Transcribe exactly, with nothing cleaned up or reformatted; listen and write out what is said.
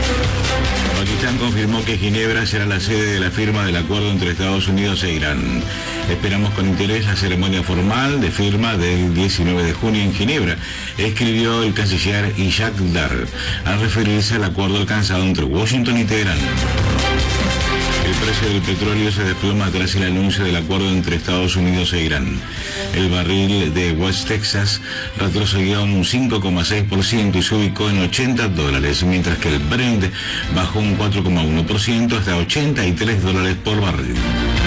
Pakistán confirmó que Ginebra será la sede de la firma del acuerdo entre Estados Unidos e Irán. Esperamos con interés la ceremonia formal de firma del diecinueve de junio en Ginebra, escribió el canciller Ishaq Dar, al referirse al acuerdo alcanzado entre Washington y Teherán. El precio del petróleo se desploma tras el anuncio del acuerdo entre Estados Unidos e Irán. El barril de West Texas retrocedió un cinco coma seis por ciento y se ubicó en ochenta dólares, mientras que el Brent bajó un cuatro coma uno por ciento hasta ochenta y tres dólares por barril.